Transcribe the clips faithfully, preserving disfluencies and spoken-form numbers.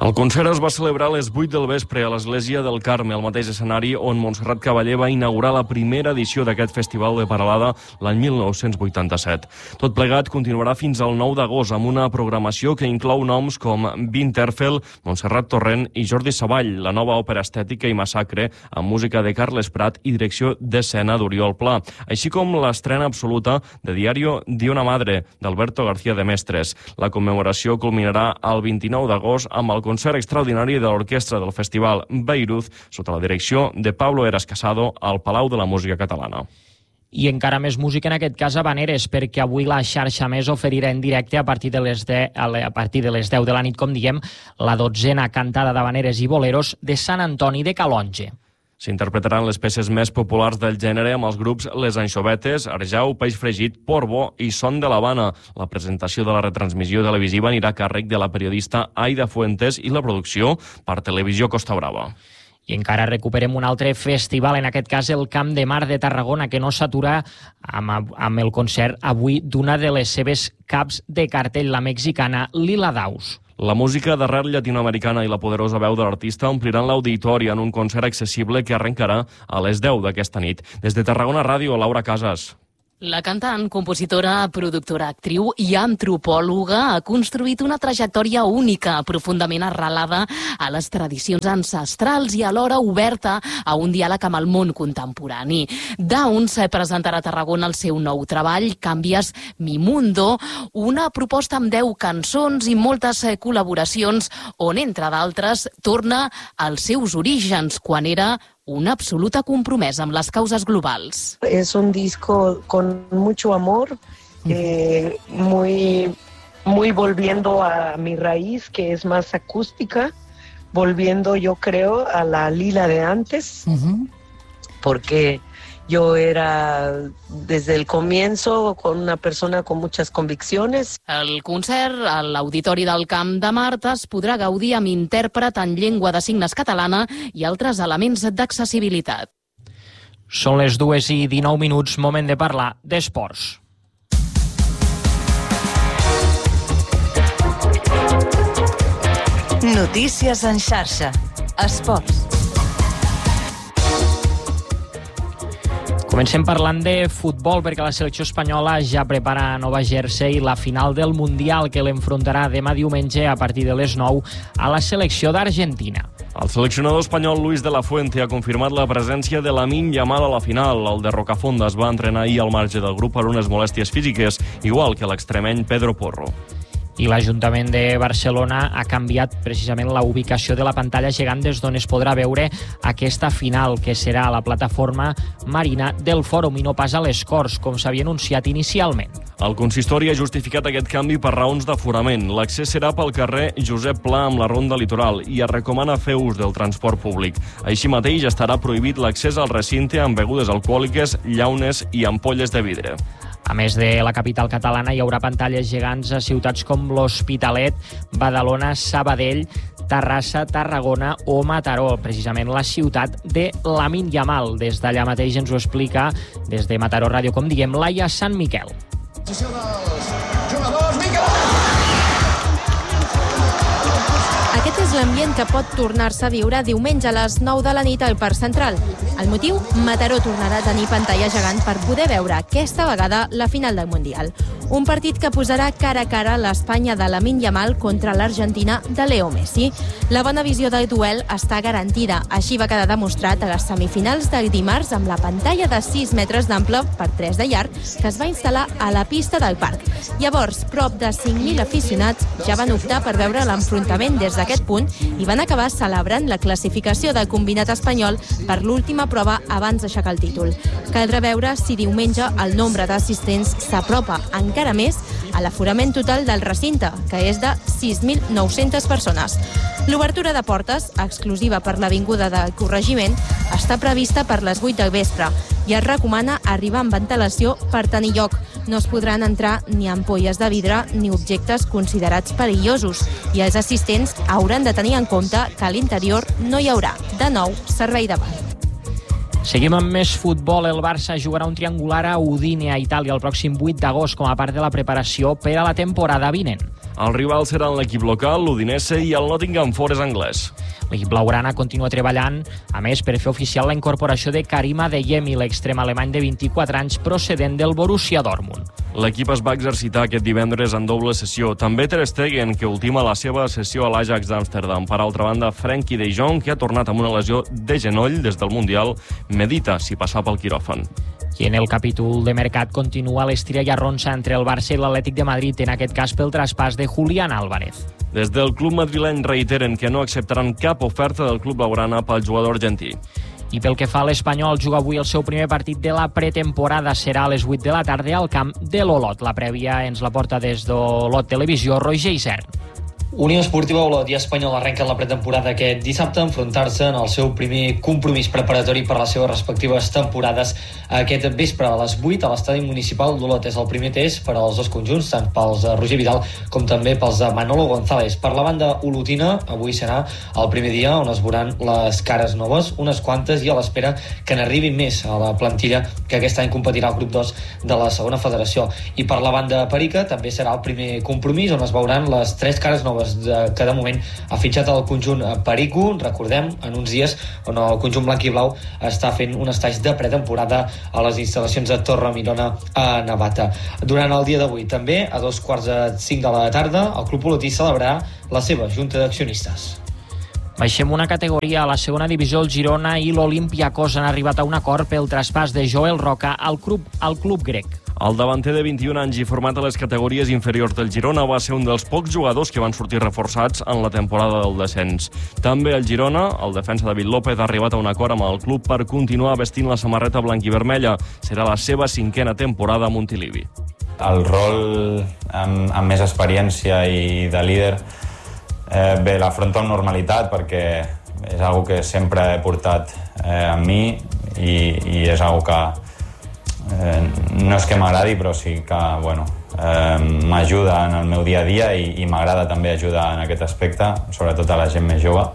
El concert es va celebrar a les vuit del vespre a l'Església del Carme, al mateix escenari on Montserrat Cavaller va inaugurar la primera edició d'aquest festival de Peralada l'any mil nou-cents vuitanta-set. Tot plegat continuarà fins al nou d'agost amb una programació que inclou noms com Winterfell, Montserrat Torrent i Jordi Savall, la nova òpera Estètica i Massacre, amb música de Carles Prat i direcció d'escena d'Oriol Pla, així com l'estrena absoluta de Diario de una Madre, d'Alberto García de Mestres. La commemoració culminarà el vint-i-nou d'agost amb el concert extraordinari de l'orquestra del Festival Bayreuth sota la direcció de Pablo Eras Casado al Palau de la Música Catalana. I encara més música, en aquest cas habaneres, perquè avui la xarxa Més oferirà en directe a partir de les deu, a partir de les deu de la nit, com diem, la dotzena cantada d'habaneres i boleros de Sant Antoni de Calonge. S'interpretaran les peces més populars del gènere amb els grups Les Anxovetes, Arjau, Peix Fregit, Porbo i Son de l'Havana. La presentació de la retransmissió televisiva anirà a càrrec de la periodista Aida Fuentes i la producció per Televisió Costa Brava. I encara recuperem un altre festival, en aquest cas el Camp de Mar de Tarragona, que no s'atura amb, amb el concert avui d'una de les seves caps de cartell, la mexicana Lila Daus. La música d'arrel llatinoamericana i la poderosa veu de l'artista ompliran l'auditori en un concert accessible que arrencarà a les deu d'aquesta nit. Des de Tarragona Ràdio, Laura Casas. La cantant, compositora, productora, actriu i antropòloga ha construït una trajectòria única, profundament arrelada a les tradicions ancestrals i alhora oberta a un diàleg amb el món contemporani. Downs presentarà a Tarragona el seu nou treball, Canvies mi mundo, una proposta amb deu cançons i moltes col·laboracions on, entre d'altres, torna als seus orígens, quan era una absoluta compromesa amb les causes globals. Es un disco con mucho amor, eh, muy, muy volviendo a mi raíz, que es más acústica, volviendo, yo creo, a la Lila de antes, uh-huh. porque yo era desde el comienzo con una persona con muchas convicciones. El concert a l'Auditori del Camp de Mart es podrà gaudir amb intèrpret en llengua de signes catalana i altres elements d'accessibilitat. Són les dues i dinou minuts, moment de parlar d'esports. Notícies en xarxa. Esports. Comencem parlant de futbol, perquè la selecció espanyola ja prepara a Nova Jersey la final del Mundial, que l'enfrontarà demà diumenge a partir de les nou a la selecció d'Argentina. El seleccionador espanyol Luis de la Fuente ha confirmat la presència de Lamine Yamal a la final. El de Rocafonda es va entrenar ahir al marge del grup per unes molèsties físiques, igual que l'extremeny Pedro Porro. I l'Ajuntament de Barcelona ha canviat precisament la ubicació de la pantalla gegant des d'on es podrà veure aquesta final, que serà a la plataforma marina del Fòrum i no pas a les Corts, com s'havia anunciat inicialment. El consistori ha justificat aquest canvi per raons d'aforament. L'accés serà pel carrer Josep Pla amb la Ronda Litoral i es recomana fer ús del transport públic. Així mateix estarà prohibit l'accés al recinte amb begudes alcohòliques, llaunes i ampolles de vidre. A més de la capital catalana, hi haurà pantalles gegants a ciutats com l'Hospitalet, Badalona, Sabadell, Terrassa, Tarragona o Mataró, precisament la ciutat de Lamine Yamal. Des d'allà mateix ens ho explica, des de Mataró Ràdio, com diguem, Laia Sant Miquel. Aquest és l'ambient que pot tornar-se a viure diumenge a les nou de la nit al Parc Central. El motiu? Mataró tornarà a tenir pantalla gegant per poder veure aquesta vegada la final del Mundial. Un partit que posarà cara a cara l'Espanya de Lamine Yamal contra l'Argentina de Leo Messi. La bona visió del duel està garantida. Així va quedar demostrat a les semifinals del dimarts amb la pantalla de sis metres d'ample per tres de llarg que es va instal·lar a la pista del parc. Llavors, prop de cinc mil aficionats ja van optar per veure l'enfrontament des d'aquest punt i van acabar celebrant la classificació del combinat espanyol per l'última prova abans d'aixecar el títol. Caldrà veure si diumenge el nombre d'assistents s'apropa encara més a l'aforament total del recinte, que és de sis mil nou-centes persones. L'obertura de portes, exclusiva per l'Avinguda del Corregiment, està prevista per les vuit del vespre i es recomana arribar amb ventilació per tenir lloc. No es podran entrar ni ampolles de vidre ni objectes considerats perillosos i els assistents hauran de tenir en compte que a l'interior no hi haurà, de nou, servei de bar. Seguim amb més futbol. El Barça jugarà un triangular a Udine, a Itàlia, el pròxim vuit d'agost, com a part de la preparació per a la temporada vinent. El rival seran l'equip local, l'Udinese i el Nottingham Forest anglès. L'equip blaugrana continua treballant, a més, per fer oficial la incorporació de Karim Adeyemi, l'extrem alemany de vint-i-quatre anys procedent del Borussia Dortmund. L'equip es va exercitar aquest divendres en doble sessió. També Ter Stegen, que ultima la seva sessió a l'Ajax d'Amsterdam. Per altra banda, Frenkie de Jong, que ha tornat amb una lesió de genoll des del Mundial, medita si passar pel quiròfan. I en el capítol de mercat continua l'estira i arronsa entre el Barça i l'Atlètic de Madrid, en aquest cas pel traspàs de Julián Álvarez. Des del club madrileny reiteren que no acceptaran cap oferta del club blaugrana pel jugador argentí. I pel que fa a l'Espanyol, juga avui el seu primer partit de la pretemporada. Serà a les vuit de la tarda al camp de l'Olot. La prèvia ens la porta des d'Olot Televisió, Roger Isern. Unió Esportiva Olot i Espanyol arrenquen la pretemporada aquest dissabte, enfrontar-se en el seu primer compromís preparatori per les seves respectives temporades aquest vespre a les vuit a l'estadi municipal d'Olot. És el primer test per als dos conjunts, tant pels de Roger Vidal com també pels de Manolo González. Per la banda olotina, avui serà el primer dia on es veuran les cares noves, unes quantes, i a l'espera que n'arribin més a la plantilla que aquest any competirà al grup dos de la segona federació. I per la banda perica també serà el primer compromís on es veuran les tres cares noves que de moment ha fitxat el conjunt Perico, recordem, en uns dies on el conjunt blanc i blau està fent un estatge de pretemporada a les instal·lacions de Torremirona a Navata. Durant el dia d'avui també, a dos quarts de cinc de la tarda, el club olotí celebrarà la seva junta d'accionistes. Baixem una categoria. A la segona divisió, el Girona i l'Olympiacos han arribat a un acord pel traspàs de Joel Roca al club, al club grec. El davanter de vint-i-un anys i format a les categories inferiors del Girona va ser un dels pocs jugadors que van sortir reforçats en la temporada del descens. També el Girona, el defensa David López, ha arribat a un acord amb el club per continuar vestint la samarreta blanquivermella. Serà la seva cinquena temporada a Montilivi. El rol amb, amb més experiència i de líder eh, bé, l'afronto amb normalitat perquè és una que sempre he portat eh, amb mi i, i és una que Eh, no és que m'agradi, però sí que bueno, eh, m'ajuda en el meu dia a dia i, i m'agrada també ajudar en aquest aspecte, sobretot a la gent més jove.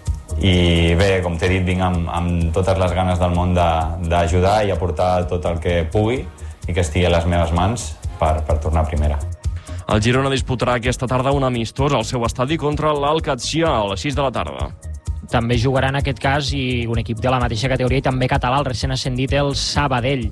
I bé, com t'he dit, vinc amb, amb totes les ganes del món d'ajudar i aportar tot el que pugui i que estigui a les meves mans per, per tornar a primera. El Girona disputarà aquesta tarda un amistós al seu estadi contra l'Al-Qadsia a les sis de la tarda. També jugarà en aquest cas i un equip de la mateixa categoria i també català, el recent ascendit, el Sabadell.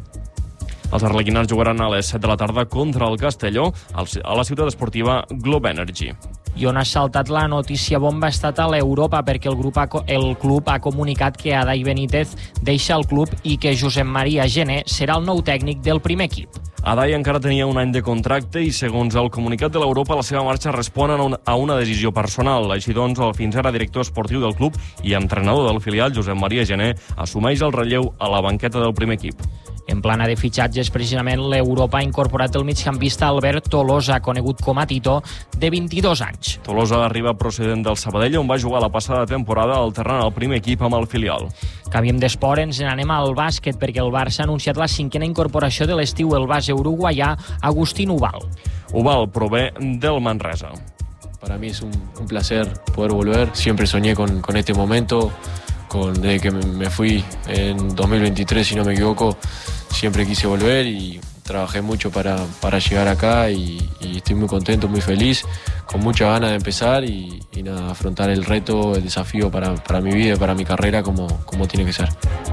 Els arlequinats jugaran a les set de la tarda contra el Castelló a la ciutat esportiva Globe Energy. I on ha saltat la notícia bomba ha estat a l'Europa, perquè el, grup ha, el club ha comunicat que Adai Benítez deixa el club i que Josep Maria Gené serà el nou tècnic del primer equip. Adai encara tenia un any de contracte i, segons el comunicat de l'Europa, la seva marxa respon a una decisió personal. Així doncs, el fins ara director esportiu del club i entrenador del filial, Josep Maria Gené, assumeix el relleu a la banqueta del primer equip. En plana de fitxatges, precisament, l'Europa ha incorporat el migcampista Albert Tolosa, conegut com a Tito, de vint-i-dos anys. Tolosa arriba procedent del Sabadell, on va jugar la passada temporada alternant el primer equip amb el filial. Canviem d'esport, ens n'anem al bàsquet, perquè el Barça ha anunciat la cinquena incorporació de l'estiu, el base uruguaià Agustín Ubal. Ubal prové del Manresa. Para mí es un, un placer poder volver. Siempre soñé con, con este momento. Con, desde que me fui en dos mil veintitrés, si no me equivoco, siempre quise volver y trabajé mucho para, para llegar acá y, y estoy muy contento, muy feliz, con mucha ganas de empezar y, y nada, afrontar el reto, el desafío para, para mi vida y para mi carrera como, como tiene que ser.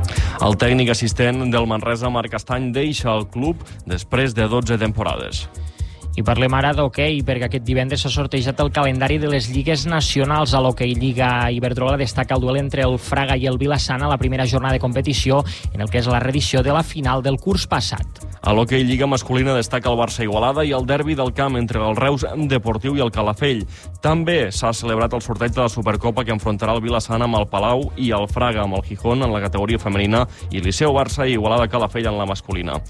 El tècnic assistent del Manresa, Marc Estany, deixa el club després de dotze temporades. I parlem ara d'hoquei, perquè aquest divendres s'ha sortejat el calendari de les lligues nacionals. A l'hoquei Lliga Iberdrola destaca el duel entre el Fraga i el Vilassana a la primera jornada de competició, en el que és la reedició de la final del curs passat. A l'hoquei Lliga masculina destaca el Barça Igualada i el derbi del camp entre el Reus Deportiu i el Calafell. També s'ha celebrat el sorteig de la Supercopa que enfrontarà el Vilassana amb el Palau i el Fraga amb el Gijón en la categoria femenina i Liceu Barça i Igualada Calafell en la masculina.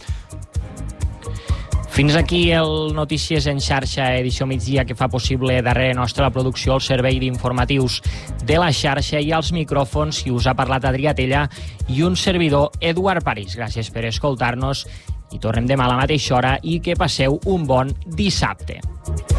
Fins aquí el Notícies en xarxa, edició migdia, que fa possible darrere nostra la producció, el servei d'informatius de la xarxa i als micròfons, i us ha parlat Adrià Tella i un servidor, Eduard París. Gràcies per escoltar-nos i tornem demà a la mateixa hora i que passeu un bon dissabte.